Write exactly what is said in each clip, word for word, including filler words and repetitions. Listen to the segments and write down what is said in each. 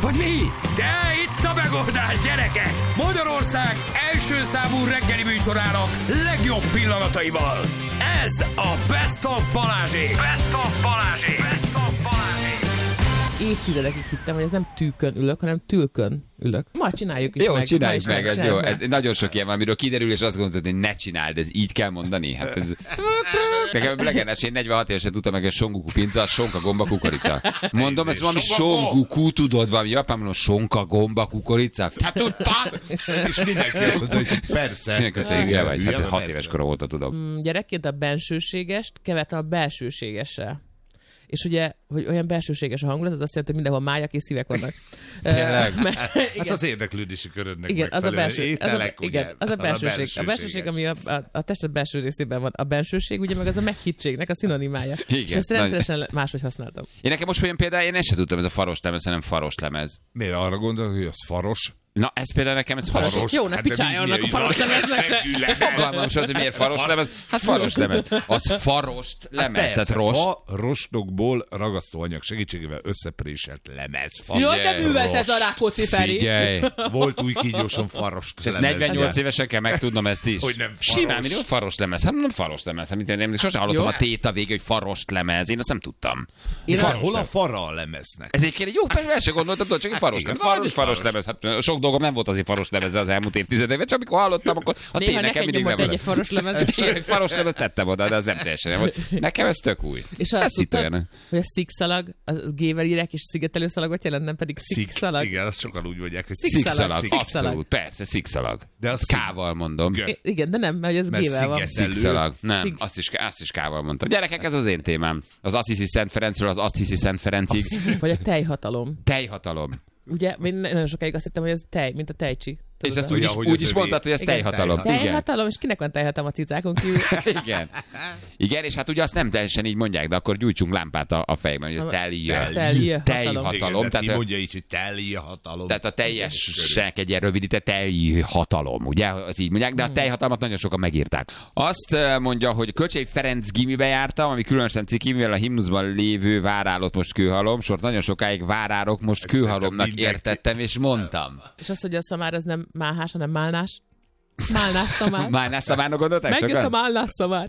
Vagy mi? De itt a megoldás, gyerekek! Magyarország első számú reggeli műsorának legjobb pillanataival. Ez a Best of Balázsék! Best of Balázsék! Best of Balázsék! Évtizedekig hittem, hogy ez nem tűkön ülök, hanem tülkön ülök. Ma csináljuk is jó, meg. csináljuk meg, ez jó. Meg. Nagyon sok ilyen van, amiről kiderül, és azt gondolod, hogy ne csináld, ez így kell mondani. Hát ez... Nekem legendás, én negyvenhat évesen tudtam meg, hogy songuku pinca, sonka gomba kukorica. Mondom, ez valami songuku, tudod, valami japán mondom, sonka gomba kukorica. Hát tudtad? És mindenki azt mondta, hogy persze. Mindenki, hogy hülye vagy. Hát hat éves korom óta tudom. Mm, gyerekként a bensőségest keverte a belsőségessel. És ugye, hogy olyan belsőséges a hangulat, az azt jelenti, hogy mindenhol májak és szívek vannak. Tényleg? Mert, Hát az érdeklődési körödnek igen, az a belső, ételek, az a, ugye? igen, az a belsőség. A belsőség, ami a, a, a tested belső részében van. A bensőség, ugye meg az a meghittségnek a szinonimája. Igen, és ezt rendszeresen nagy... máshogy használtam. Én nekem most olyan például, én ezt sem tudtam, ez a faros lemez, hanem faros lemez. Miért arra gondolod, hogy az faros? Na, ez például nekem, ez faros. Faros. Jó, ne Hát de picsálja mi- annak a mi- faros mi- lemeznek. Fogalmam sem, hogy miért faros lemez. Hát faros lemez. Az farost lemez, tehát rost. Fa rostokból ragasztóanyag segítségével összepréselt lemez. Fa. Jó, Figyelj, de művelt ez a Rákóczi Feri. Figyelj. Volt új kígyóson farost És ezt lemez. negyvennyolc évesen kell megtudnom ezt is. Hogy nem faros. Simán, mindig faros lemez. Hát nem faros lemez. Hát, mint én sosem hallottam Jó. a téta végig, hogy farost lemez. Én azt nem tudtam. Én Far, a- hol a fara a lemeznek? Ez egy jó, persze sem gondoltam, tudod, csak egy faros Igen, lemez. Faros, faros. faros lemez. Hát sok dolgom nem volt azért faros lemez az elmúlt évtizedekben, csak amikor hallottam, akkor a Néha tény nekem neked mindig nyomott nem egy faros lemez. Igen, egy faros lemez tettem oda, de az nem teljesen nem volt. Nekem ez tök új. És ez azt itt tudtad, olyan. hogy a szikszalag, az G-vel írják, és szigetelő szalagot jelent, nem pedig szikszalag. Igen, azt sokan úgy mondják, hogy Szikszalag. Szikszalag, Szikszalag. abszolút, persze, szikszalag. De az Kával mondom. G. I- Igen, de nem, mert ez Mert G-vel van. sziget- Szikszalag. Nem, Szig- azt is, azt is kával mondtam. Gyerekek, ez az én témám. Az azt hiszi Szent Ferencről, az azt hiszi Szent Ferencig. Vagy a tejhatalom. Tejhatalom. Ugye, én nagyon sokáig azt hittem, hogy ez tej, mint a tejcsi. És Tudod, ezt a- úgy is, Olyan, hogy úgy az is övé. mondtad, hogy ez Igen, tejhatalom. Igen. Tejhatalom, és kinek van tejhatalom a cicákon kívül? Igen. Igen, és hát ugye azt nem teljesen így mondják, de akkor gyújtsunk lámpát a, a fejben, hogy ez telje. Telje Tejhatalom. Igen, de Tehát, ki mondja így, hogy teli a hatalom. tehát a teljesnek egy ilyen rövidített tejhatalom, ugye? Az így mondják, de a tejhatalmat nagyon sokan megírták. Azt eh, mondja, hogy Köcsei Ferenc gimibe jártam, ami különösen ciki, mivel a himnuszban lévő várálott most kőhalom, sort nagyon sokáig várárok, most Ezt kőhalomnak mindenki- értettem, és mondtam. És azt, hogy a szamár az nem málhás, hanem málnás. Málnás szamár. Málnás szavárnak gondolták Megjött a sokan? málnás szamár.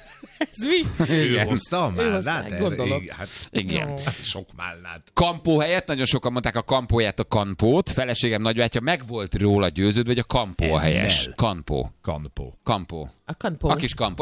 Ez mi? Ő Igen. hozta a Ő hozta, málnát? gondolom. Igen, hát Igen. Jó. sok málnát. Kampó helyett nagyon sokan mondták a kampóját, a kanpót. Feleségem nagybátyja meg volt róla győződve, hogy a kampó a helyes. Ennel. Kampó. Kanpó. Kampó. A kanpó. A kis kampó.